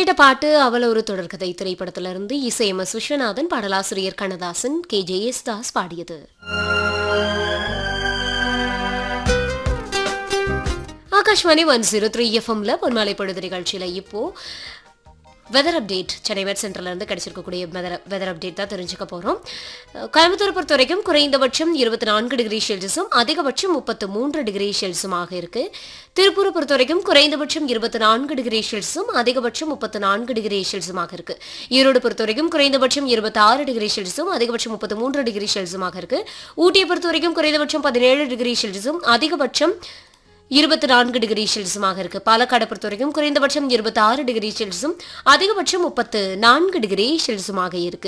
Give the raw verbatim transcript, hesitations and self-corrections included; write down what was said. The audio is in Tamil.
கேட்ட பாட்டு அவள் ஒரு தொடர்கதை திரைப்படத்திலிருந்து இசை எம் எஸ் விஸ்வநாதன், பாடலாசிரியர் Kannadasan, K J S Das பாடியது. ஆகாஷ்வாணி ஒன் ஜீரோ த்ரீ எஃப்எம்ல பொன்மாலை பொழுது நிகழ்ச்சியில இப்போ வெதர் அப்டேட் சென்னை வெட் சென்டர்ல இருந்து கிடைச்சிருக்கக்கூடிய வெதர் அப்டேட் தான் தெரிஞ்சுக்க போறோம். கோயம்புத்தூர் பொறுத்த வரைக்கும் குறைந்தபட்சம் இருபத்தி நான்கு டிகிரி செல்சியஸும் அதிகபட்சம் முப்பத்து மூன்று டிகிரி செல்சியஸுமாக இருக்கு. திருப்பூர் பொறுத்த வரைக்கும் குறைந்தபட்சம் இருபத்தி நான்கு டிகிரி செல்சியஸும் அதிகபட்சம் முப்பத்து நான்கு டிகிரி செல்சியஸுமாக இருக்கு. ஈரோடு பொறுத்த வரைக்கும் குறைந்தபட்சம் இருபத்தி ஆறு டிகிரி செல்சியஸும் அதிகபட்சம் முப்பத்து மூன்று டிகிரி செல்சியஸுமாக இருக்கு. ஊட்டியை பொறுத்த வரைக்கும் குறைந்தபட்சம் பதினேழு டிகிரி செல்சியஸும் அதிகபட்சம் இருபத்தி நான்கு டிகிரி செல்சியஸுமாக இருக்கு. பாலக்காடு பொறுத்த வரைக்கும் குறைந்தபட்சம் இருபத்தி ஆறு டிகிரி செல்சியஸும் அதிகபட்சம் முப்பத்து நான்கு டிகிரி செல்சியஸுமாக இருக்கு.